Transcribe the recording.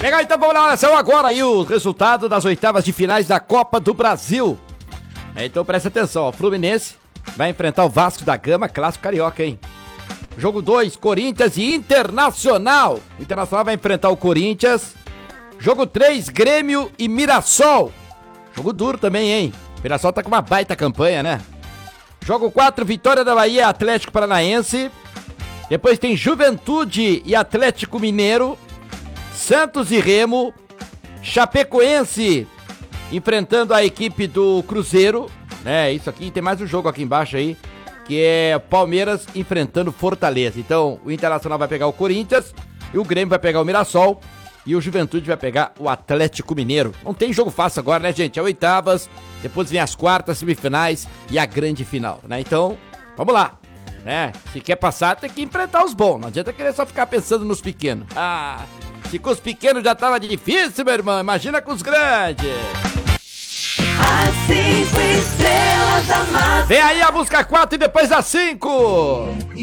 Legal, então vamos lá, são agora aí os resultados das oitavas de finais da Copa do Brasil. Então presta atenção, ó, Fluminense vai enfrentar o Vasco da Gama, clássico carioca, hein? Jogo 2, Corinthians e Internacional. O Internacional vai enfrentar o Corinthians. Jogo 3, Grêmio e Mirassol. Jogo duro também, hein? O Mirassol tá com uma baita campanha, né? Jogo 4, Vitória da Bahia e Atlético Paranaense. Depois tem Juventude e Atlético Mineiro. Santos e Remo. Chapecoense enfrentando a equipe do Cruzeiro. Isso aqui, tem mais um jogo aqui embaixo aí, que é Palmeiras enfrentando Fortaleza. Então, o Internacional vai pegar o Corinthians, e o Grêmio vai pegar o Mirassol, e o Juventude vai pegar o Atlético Mineiro. Não tem jogo fácil agora, né, gente? É oitavas, depois vem as quartas, semifinais e a grande final, né? Então, vamos lá, né? Se quer passar, tem que enfrentar os bons. Não adianta querer só ficar pensando nos pequenos. Se com os pequenos já tava difícil, meu irmão, imagina com os grandes. As 5 estrelas da massa. Vem aí a música 4 e depois a 5.